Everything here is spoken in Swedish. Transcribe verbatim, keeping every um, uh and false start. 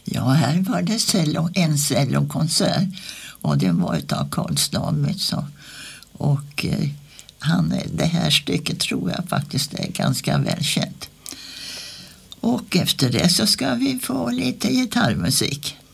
Ja, här var det cello, en cellokonsert och det var utav Carl Stamitz. Och eh, han, det här stycket tror jag faktiskt är ganska välkänt. Och efter det så ska vi få lite gitarrmusik.